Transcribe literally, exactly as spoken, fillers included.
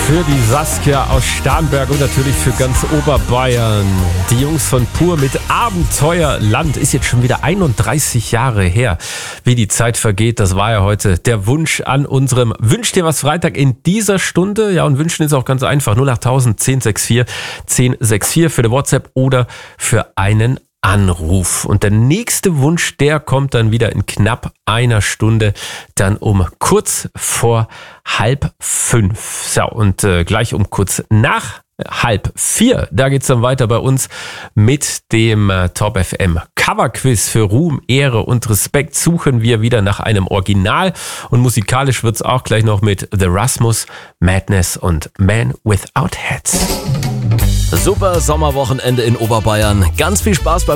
für die Saskia aus Starnberg und natürlich für ganz Oberbayern. Die Jungs von Pur mit Abenteuerland. Ist jetzt schon wieder einunddreißig Jahre her, wie die Zeit vergeht. Das war ja heute der Wunsch an unserem Wünsch dir was Freitag in dieser Stunde. Ja, und wünschen ist auch ganz einfach. null acht tausend zehn sechs vier zehn sechs vier für eine WhatsApp oder für einen Anruf. Und der nächste Wunsch, der kommt dann wieder in knapp einer Stunde, dann um kurz vor halb fünf. So, und äh, gleich um kurz nach halb vier, da geht's dann weiter bei uns mit dem äh, Top F M Coverquiz. Für Ruhm, Ehre und Respekt suchen wir wieder nach einem Original, und musikalisch wird's auch gleich noch mit The Rasmus, Madness und Man Without Hats. Super Sommerwochenende in Oberbayern. Ganz viel Spaß beim